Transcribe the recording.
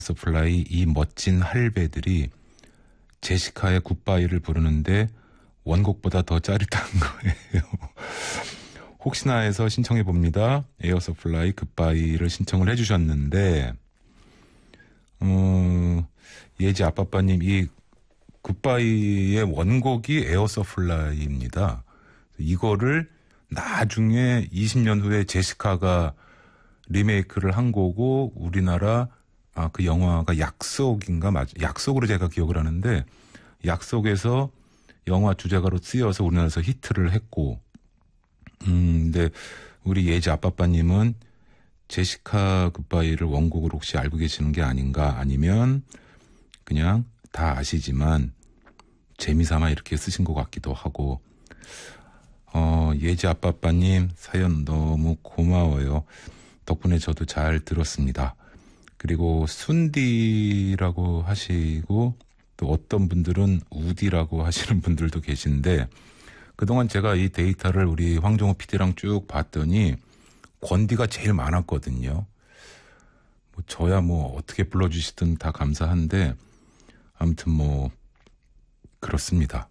플라이 이 멋진 할배들이 제시카의 굿바이를 부르는데 원곡보다 더 짜릿한 거예요. 혹시나 해서 신청해 봅니다. 에어서플라이 굿바이를 신청을 해주셨는데 예지 아빠빠님 이 굿바이의 원곡이 에어서플라이입니다. 이거를 나중에 20년 후에 제시카가 리메이크를 한 거고 우리나라 그 영화가 약속인가 약속으로 제가 기억을 하는데 약속에서 영화 주제가로 쓰여서 우리나라에서 히트를 했고 근데 우리 예지 아빠빠님은 제시카 굿바이를 원곡으로 혹시 알고 계시는 게 아닌가 아니면 그냥 다 아시지만 재미삼아 이렇게 쓰신 것 같기도 하고 예지 아빠빠님 사연 너무 고마워요. 덕분에 저도 잘 들었습니다. 그리고 순디라고 하시고 또 어떤 분들은 우디라고 하시는 분들도 계신데 그동안 제가 이 데이터를 우리 황정호 PD랑 쭉 봤더니 권디가 제일 많았거든요. 저야 어떻게 불러주시든 다 감사한데 아무튼 그렇습니다.